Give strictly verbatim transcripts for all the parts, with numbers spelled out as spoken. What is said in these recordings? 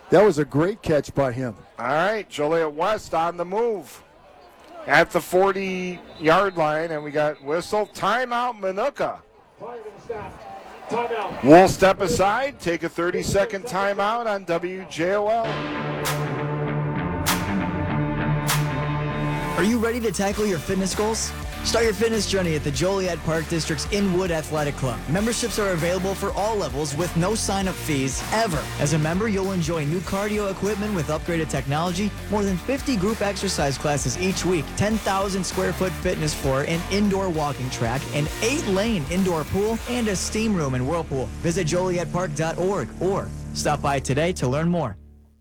That was a great catch by him. All right, Joliet West on the move at the forty-yard line, and we got whistle. Timeout, Minooka. We'll step aside, take a thirty-second timeout on W J O L. Are you ready to tackle your fitness goals? Start your fitness journey at the Joliet Park District's Inwood Athletic Club. Memberships are available for all levels with no sign-up fees ever. As a member, you'll enjoy new cardio equipment with upgraded technology, more than fifty group exercise classes each week, ten thousand square foot fitness floor, an indoor walking track, an eight-lane indoor pool, and a steam room and whirlpool. Visit joliet park dot org or stop by today to learn more.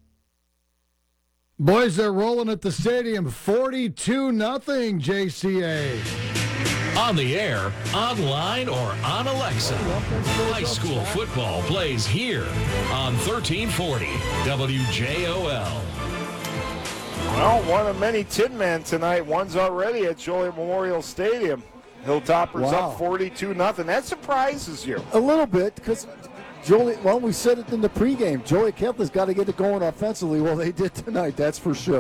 Boys, they're rolling at the stadium, forty-two nothing J C A. On the air, online, or on Alexa, high school football plays here on thirteen forty W J O L. Well, one of many Tin Men tonight. One's already at Joliet Memorial Stadium. Hilltoppers Wow. up forty-two nothing. That surprises you. A little bit, because Joliet, well, we said it in the pregame. Joliet Catholic's got to get it going offensively. Well, they did tonight, that's for sure.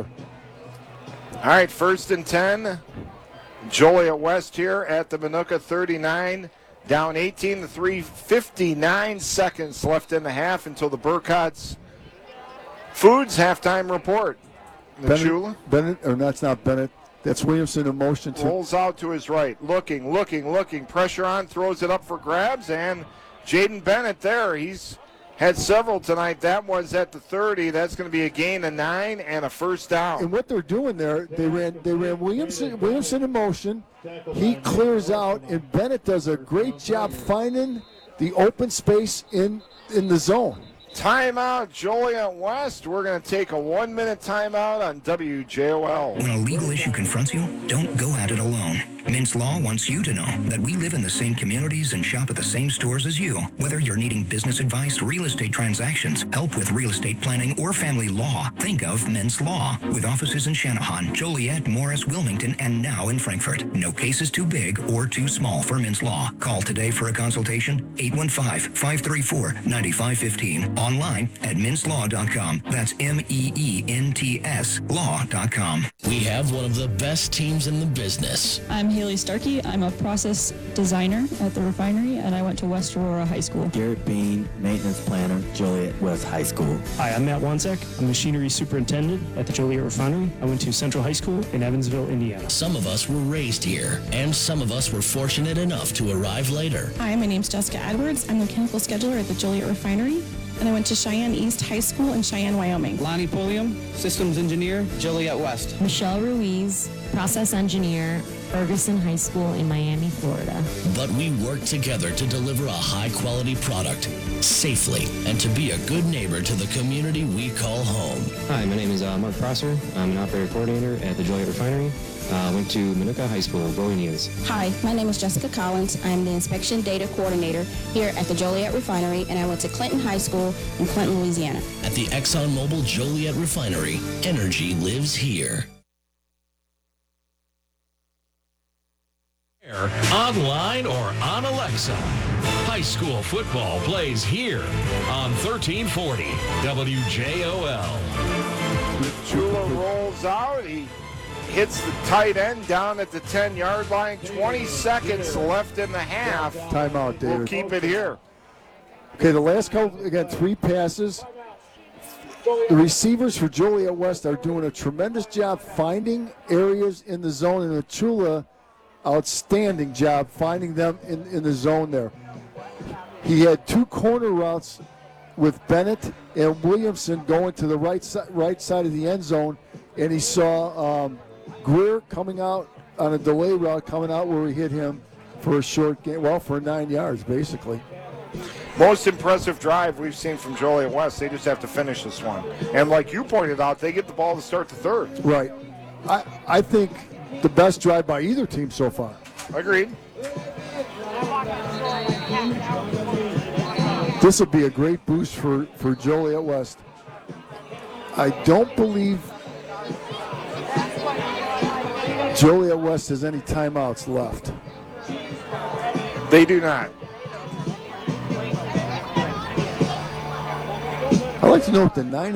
All right, first and ten. Joliet West here at the Minooka thirty-nine. Down eighteen to three, fifty-nine seconds left in the half until the Burcott's Foods halftime report. Nachula Bennett, Bennett, or that's not Bennett. That's Williamson in motion. To, rolls out to his right. Looking, looking, looking. Pressure on, throws it up for grabs, and Jaden Bennett there. He's had several tonight. That was at the thirty. That's going to be a gain of nine and a first down. and what they're doing there, they ran they ran Williamson Williamson in motion. He clears out, and Bennett does a great job finding the open space in in the zone. Timeout, Joliet West. We're going to take a one-minute timeout on W J O L. When a legal issue confronts you, don't go at it alone. Mintz Law wants you to know that we live in the same communities and shop at the same stores as you. Whether you're needing business advice, real estate transactions, help with real estate planning, or family law, think of Mintz Law. With offices in Channahon, Joliet, Morris, Wilmington, and now in Frankfort. No case is too big or too small for Mintz Law. Call today for a consultation, eight one five, five three four, nine five one five. Online at mintz law dot com. That's M E E N T S law dot com. We have one of the best teams in the business. I'm Haley Starkey. I'm a process designer at the refinery, and I went to West Aurora High School. Garrett Bean, maintenance planner, Joliet West High School. Hi, I'm Matt Wanzek. I'm machinery superintendent at the Joliet Refinery. I went to Central High School in Evansville, Indiana. Some of us were raised here, and some of us were fortunate enough to arrive later. Hi, my name's Jessica Edwards. I'm the mechanical scheduler at the Joliet Refinery, and I went to Cheyenne East High School in Cheyenne, Wyoming. Lonnie Pulliam, systems engineer, Joliet West. Michelle Ruiz, process engineer, Ferguson High School in Miami, Florida. But we work together to deliver a high-quality product safely and to be a good neighbor to the community we call home. Hi, my name is uh, Mark Prosser. I'm an operator coordinator at the Joliet Refinery. I uh, went to Minooka High School, Go Indians. Hi, my name is Jessica Collins. I'm the inspection data coordinator here at the Joliet Refinery, and I went to Clinton High School in Clinton, Louisiana. At the ExxonMobil Joliet Refinery, energy lives here. Online or on Alexa, high school football plays here on thirteen forty W J O L. Chula rolls out. He hits the tight end down at the ten-yard line. twenty seconds left in the half. Timeout, David. We'll keep it here. Okay, the last couple, again, three passes. The receivers for Joliet West are doing a tremendous job finding areas in the zone, and the Chula, outstanding job finding them in, in the zone there. He had two corner routes with Bennett and Williamson going to the right, si- right side of the end zone, and he saw um, Greer coming out on a delay route, coming out where he hit him for a short game, well, for nine yards, basically. Most impressive drive we've seen from Joliet West. They just have to finish this one. And like you pointed out, they get the ball to start the third. Right. I, I think the best drive by either team so far. Agreed. This would be a great boost for, for Joliet West. I don't believe Joliet West has any timeouts left. They do not. I'd like to know what the nine